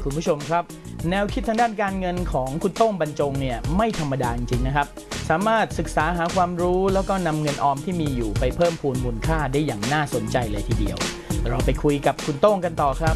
คุณผู้ชมครับแนวคิดทางด้านการเงินของคุณโต้งบรรจงเนี่ยไม่ธรรมดาจริงๆนะครับสามารถศึกษาหาความรู้แล้วก็นำเงินออมที่มีอยู่ไปเพิ่มพูนมูลค่าได้อย่างน่าสนใจเลยทีเดียวเราไปคุยกับคุณโต้งกันต่อครับ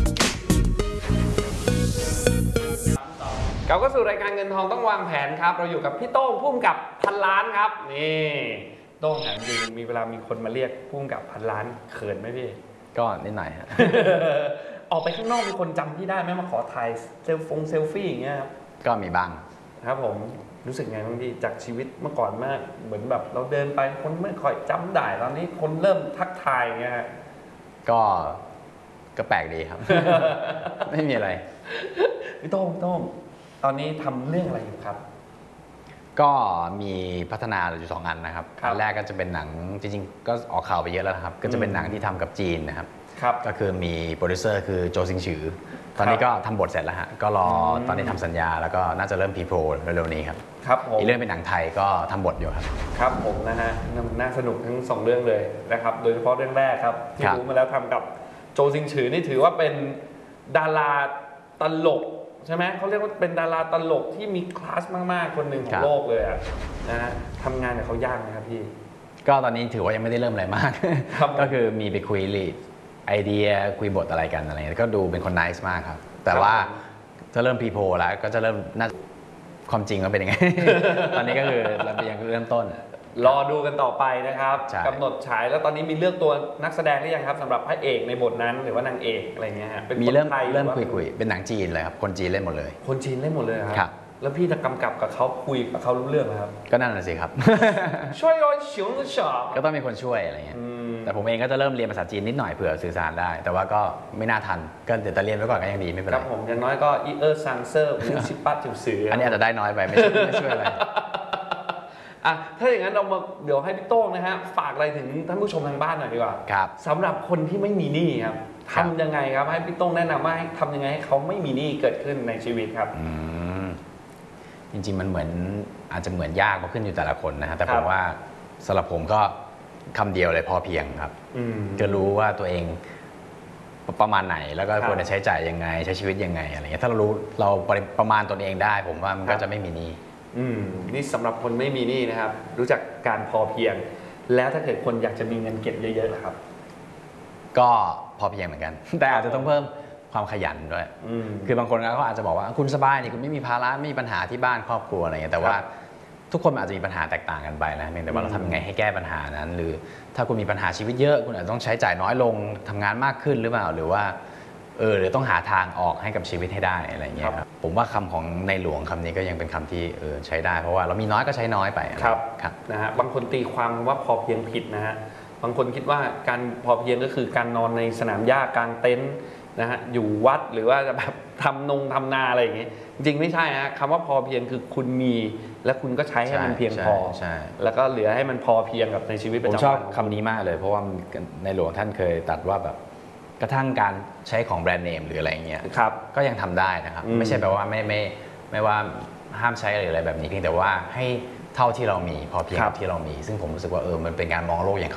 กลับเข้าสู่รายการเงินทองต้องวางแผนครับเราอยู่กับพี่โต้งผู้กำกับพันล้านครับนี่โต้งถามจริงมีเวลามีคนมาเรียกผู้กำกับพันล้านเขินไหมพี่ก็นิดหน่อยฮะออกไปข้างนอกมีคนจำพี่ได้ไหมมาขอถ่ายเซลฟี่อย่างเงี้ยครับก็มีบ้างครับผมรู้สึกไงบ้างพี่จากชีวิตเมื่อก่อนมากเหมือนแบบเราเดินไปคนไม่ค่อยจำได้ตอนนี้คนเริ่มทักทายอย่างเงี้ยก็แปลกดีครับ ไม่มีอะไรพี่โต้งตอนนี้ทำเรื่องอะไรอยู่ครับก็มีพัฒนาอยู่2 อันนะครับอันแรกก็จะเป็นหนังจริงๆก็ออกข่าวไปเยอะแล้วครับก็จะเป็นหนังที่ทำกับจีนนะครับก็คือมีโปรดิวเซอร์คือโจซิงฉือตอนนี้ก็ทำบทเสร็จแล้วฮะก็รอตอนนี้ทำสัญญาแล้วก็น่าจะเริ่มพรีโปรเร็วๆนี้ครับอีกเรื่องเป็นหนังไทยก็ทำบทอยู่ครับครับผมนะฮะน่าสนุกทั้ง2เรื่องเลยนะครับโดยเฉพาะเรื่องแรกครับที่รู้มาแล้วทำกับโจซิงฉือนี่ถือว่าเป็นดาราตลกใช่ไหมเขาเรียกว่าเป็นดาราตลกที่มีคลาสมากๆคนหนึ่งของโลกเลยนะฮะทำงานกับเขายากไหมครับพี่ก็ตอนนี้ถือว่ายังไม่ได้เริ่มอะไรมากก็คือมีไปคุยลีดไอเดียคุยบทอะไรกันอะไรก็ดูเป็นคนไนซ์มากครับแต่ว่าจะเริ่มพรีโพลแล้วก็จะเริ่มน่าความจริงว่าเป็นยังไง ตอนนี้ก็คือเรายังเริ่มต้นรอดูกันต่อไปนะครับกำหนดฉายแล้วตอนนี้มีเลือกตัวนักแสดงหรือยังครับสำหรับพระเอกในบทนั้นหรือว่านางเอกอะไรเงี้ยฮะมีเริ่มคุยเป็นหนังจีนเลยครับคนจีนเล่นหมดเลยคนจีนเล่นหมดเลยครับแล้วพี่จะกำกับกับเขาคุยกับเขารู้เรื่องไหมครับก็นั่นแหละสิครับช่วยเฉียวหรือเฉาก็ต้องมีคนช่วยอะไรเงี้ยแต่ผมเองก็จะเริ่มเรียนภาษาจีนนิดหน่อยเผื่อสื่อสารได้แต่ว่าก็ไม่น่าทันก็เดี๋ยวจะเรียนไว้ก่อนก็ยังดีไม่เป็นไรครับผมอย่างน้อยก็อีซังเซอร์วิวชิปปัตจิ๋วสืออันนี้อาจจะได้น้อยไปไม่ช่วยอะไรถ้าอย่างนั้นเรามาเดี๋ยวให้พี่โต้งนะฮะฝากอะไรถึงท่านผู้ชมทางบ้านหน่อยดีกว่าครับสำหรับคนที่ไม่มีหนี้ครับทำยังไงครับให้พี่โต้งแนะนำว่าให้ทำยังไงให้เขาไม่มีหนี้เกิดขึ้นในชีวิตครับจริงๆมันเหมือนอาจจะเหมือนยากก็ขึ้นอยู่แต่ละคนนะฮะแต่ผมว่าสำหรับผมก็คำเดียวเลยพอเพียงครับจะรู้ว่าตัวเองประมาณไหนแล้วก็ควรจะใช้จ่ายยังไงใช้ชีวิตยังไงอะไรเงี้ยถ้าเราประมาณตนเองได้ผมว่ามันก็จะไม่มีหนี้นี่สำหรับคนไม่มีหนี้นะครับรู้จักการพอเพียงแล้วถ้าเกิดคนอยากจะมีเงินเก็บเยอะๆล่ะครับก็พอเพียงเหมือนกันแต่อาจจะต้องเพิ่มความขยันด้วยคือบางคนเขาอาจจะบอกว่าคุณสบายนี่คุณไม่มีภาระไม่มีปัญหาที่บ้านครอบครัวอะไรเงี้ยแต่ว่าทุกคนอาจจะมีปัญหาแตกต่างกันไปนะเพียงแต่ว่าเราทำยังไงให้แก้ปัญหานั้นหรือถ้าคุณมีปัญหาชีวิตเยอะคุณอาจจะต้องใช้จ่ายน้อยลงทำงานมากขึ้นหรือเปล่าหรือว่าหรือต้องหาทางออกให้กับชีวิตให้ได้อะไรเงี้ยครับผมว่าคำของในหลวงคำนี้ก็ยังเป็นคำที่ใช้ได้เพราะว่าเรามีน้อยก็ใช้น้อยไปครับนะฮะบางคนตีความว่าพอเพียงผิดนะฮะบางคนคิดว่าการพอเพียงก็คือการนอนในสนามหญ้ากลางเต็นท์นะฮะอยู่วัดหรือว่าจะแบบทำนาอะไรอย่างงี้จริงไม่ใช่ฮะคำว่าพอเพียงคือคุณมีและคุณก็ใช้ให้มันเพียงพอแล้วก็เหลือให้มันพอเพียงกับในชีวิตประจำวันผมชอบคำนี้มากเลยเพราะว่าในหลวงท่านเคยตรัสว่าแบบกระทั่งการใช้ของแบรนด์เนมหรืออะไรเงี้ยก็ยังทำได้นะครับไม่ใช่แปลว่าไม่ว่าห้ามใช้อะไรแบบนี้เพียงแต่ว่าให้เท่าที่เรามีพอเพียงกับที่เรามีซึ่งผมรู้สึกว่ามันเป็นการมองโลกอย่าง